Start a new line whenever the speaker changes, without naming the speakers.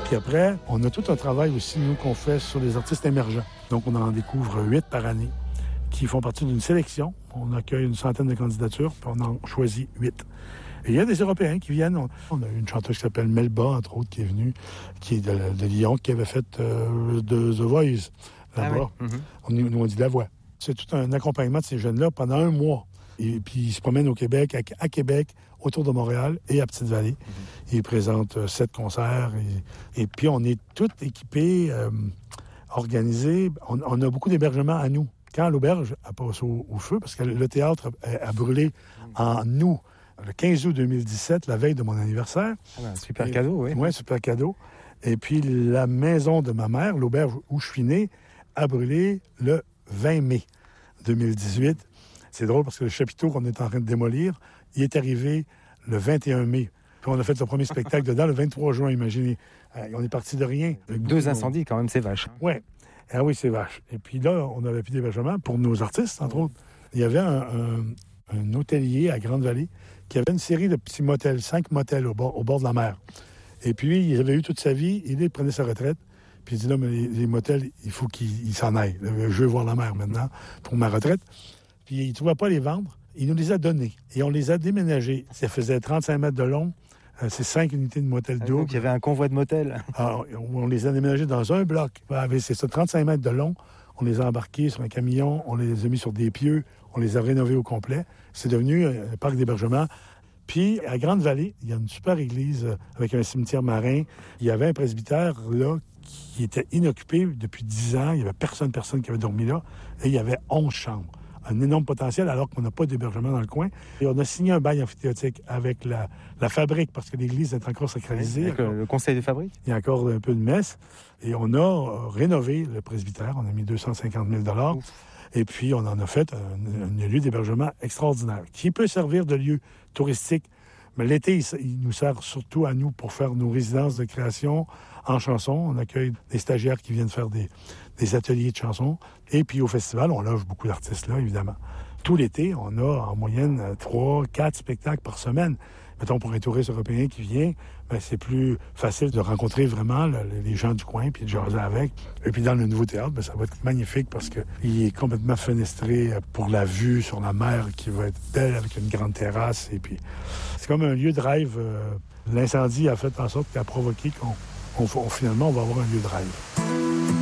Puis après, on a tout un travail aussi, nous, qu'on fait sur les artistes émergents. Donc, on en découvre 8 par année qui font partie d'une sélection. On accueille une centaine de candidatures, puis on en choisit 8. Et il y a des Européens qui viennent. On a une chanteuse qui s'appelle Melba, entre autres, qui est venue, qui est de Lyon, qui avait fait de The Voice là-bas. Ah oui. Nous, on dit la voix. C'est tout un accompagnement de ces jeunes-là pendant 1 mois. Et puis, ils se promènent au Québec, à Québec, autour de Montréal et à Petite-Vallée. Ils présentent 7 concerts. Et puis, on est tous équipés, organisés. On a beaucoup d'hébergements à nous. Quand l'auberge a passé au feu, parce que le théâtre a brûlé en août, le 15 août 2017, la veille de mon anniversaire.
Super cadeau, oui.
Oui, super cadeau. Et puis, la maison de ma mère, l'auberge où je suis né, a brûlé le 20 mai 2018. C'est drôle parce que le chapiteau qu'on est en train de démolir, il est arrivé le 21 mai. Puis on a fait le premier spectacle dedans le 23 juin, imaginez. On est parti de rien.
2 incendies, quand même, c'est vache.
Oui. Ah oui, c'est vache. Et puis là, on n'avait plus d'hébergement pour nos artistes, entre autres. Il y avait un hôtelier à Grande-Vallée qui avait une série de petits motels, 5 motels au bord de la mer. Et puis, il avait eu toute sa vie, il prenait sa retraite. Puis il dit, là, mais les motels, il faut qu'il s'en aille. Je veux voir la mer maintenant pour ma retraite. Puis il ne trouvait pas les vendre. Il nous les a donnés. Et on les a déménagés. Ça faisait 35 mètres de long. C'est 5 unités de motel double.
Donc il y avait un convoi de motels.
Alors, on les a déménagés dans un bloc. C'est ça, 35 mètres de long. On les a embarqués sur un camion. On les a mis sur des pieux. On les a rénovés au complet. C'est devenu un parc d'hébergement. Puis, à Grande-Vallée, il y a une super église avec un cimetière marin. Il y avait un presbytère, là, qui était inoccupé depuis 10 ans. Il n'y avait personne qui avait dormi là. Et il y avait 11 chambres. Un énorme potentiel, alors qu'on n'a pas d'hébergement dans le coin. Et on a signé un bail amphithéotique avec la fabrique, parce que l'église est encore sacralisée.
Avec le conseil de fabrique.
Il y a encore un peu de messe. Et on a rénové le presbytère. On a mis 250 000 $. Et puis, on en a fait un lieu d'hébergement extraordinaire, qui peut servir de lieu touristique. Mais l'été, il nous sert surtout à nous pour faire nos résidences de création en chanson. On accueille des stagiaires qui viennent faire des ateliers de chansons. Et puis, au festival, on loge beaucoup d'artistes là, évidemment. Tout l'été, on a en moyenne 3, 4 spectacles par semaine. Mettons, pour un touriste européen qui vient, ben, c'est plus facile de rencontrer vraiment les gens du coin puis de jaser avec. Et puis dans le nouveau théâtre, ben, ça va être magnifique parce qu'il est complètement fenestré pour la vue sur la mer qui va être belle avec une grande terrasse. Et puis c'est comme un lieu de rêve. L'incendie a fait en sorte qu'il a provoqué qu'on finalement, on va avoir un lieu de rêve.